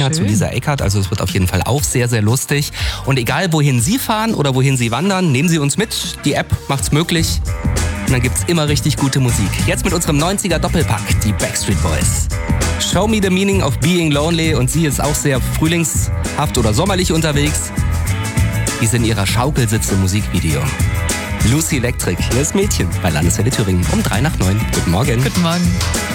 Sabrina Schön. zu Lisa Eckhardt. Also es wird auf jeden Fall auch sehr, sehr lustig. Und egal, wohin Sie fahren oder wohin Sie wandern, nehmen Sie uns mit. Die App macht's möglich. Und dann gibt's immer richtig gute Musik. Jetzt mit unserem 90er Doppelpack, die Backstreet Boys. Show Me the Meaning of Being Lonely. Und sie ist auch sehr frühlingshaft oder sommerlich unterwegs. Die ist in ihrer Schaukelsitze Musikvideo. Lucy Electric, hier ist Mädchen bei Landeswelle Thüringen um 8:03. Guten Morgen. Guten Morgen.